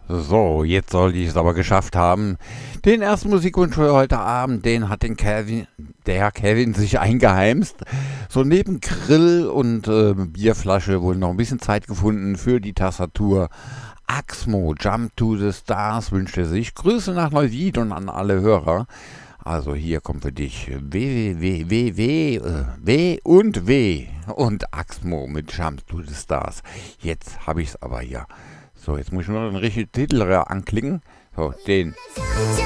So, jetzt soll ich es aber geschafft haben. Den ersten Musikwunsch für heute Abend, den hat der Kevin sich eingeheimst. So neben Grill und Bierflasche wohl noch ein bisschen Zeit gefunden für die Tastatur. Axmo, Jump to the Stars wünscht er sich. Grüße nach Neuwied und an alle Hörer. Also hier kommt für dich W und W und Axmo mit Jump to the Stars. Jetzt habe ich es aber hier. So, jetzt muss ich nur den richtigen Titel anklicken. So, den.